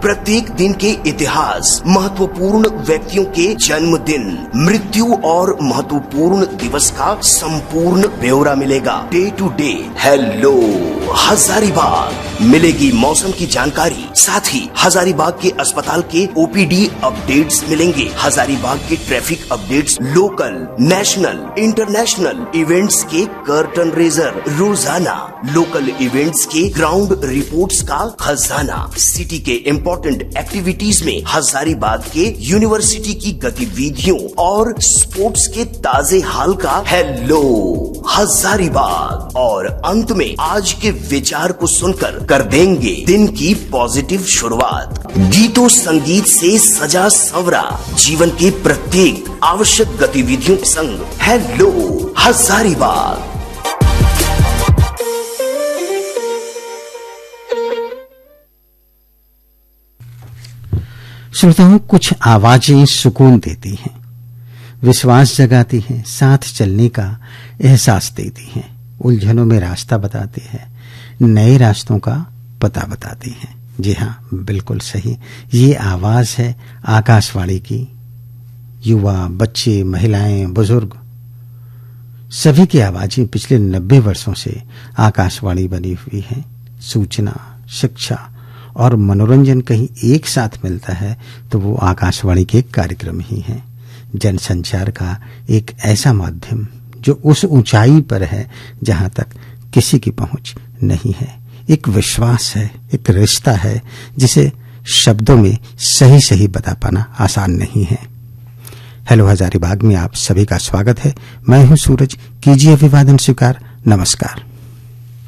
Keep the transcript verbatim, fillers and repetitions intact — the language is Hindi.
प्रत्येक दिन के इतिहास, महत्वपूर्ण व्यक्तियों के जन्मदिन, मृत्यु और महत्वपूर्ण दिवस का संपूर्ण ब्यौरा मिलेगा। Day to day hello Hazaribagh मिलेगी मौसम की जानकारी, साथ ही हजारीबाग के अस्पताल के ओपीडी अपडेट्स मिलेंगे। हजारीबाग के traffic updates, local, national, international events के कर्टन रेजर, रोजाना लोकल इवेंट्स के ग्राउंड रिपोर्ट्स का खजाना, सिटी के इम्पोर्टेंट एक्टिविटीज में हजारीबाग के यूनिवर्सिटी की गतिविधियों और स्पोर्ट्स के ताजे हाल का हेलो हजारीबाग। और अंत में आज के विचार को सुनकर कर देंगे दिन की पॉजिटिव शुरुआत। गीतों संगीत से सजा सवरा जीवन के प्रत्येक आवश्यक गतिविधियों के संग हेलो हजारीबाग। श्रोताओं, कुछ आवाजें सुकून देती हैं, विश्वास जगाती हैं, साथ चलने का एहसास देती हैं, उलझनों में रास्ता बताती हैं, नए रास्तों का पता बताती हैं। जी हाँ, बिल्कुल सही, ये आवाज है आकाशवाणी की। युवा, बच्चे, महिलाएं, बुजुर्ग, सभी की आवाजें पिछले नब्बे वर्षों से आकाशवाणी बनी हुई है। सूचना, शिक्षा और मनोरंजन कहीं एक साथ मिलता है तो वो आकाशवाणी के कार्यक्रम ही हैं। जनसंचार का एक ऐसा माध्यम जो उस ऊंचाई पर है जहां तक किसी की पहुंच नहीं है। एक विश्वास है, एक रिश्ता है जिसे शब्दों में सही सही बता पाना आसान नहीं है। हेलो हजारीबाग में आप सभी का स्वागत है। मैं हूं सूरज, कीजिए अभिवादन स्वीकार। नमस्कार।